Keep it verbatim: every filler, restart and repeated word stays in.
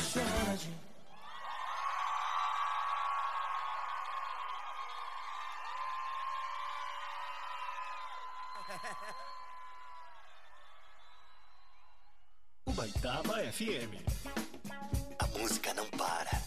chora de... Ubaitaba F M. A música não para.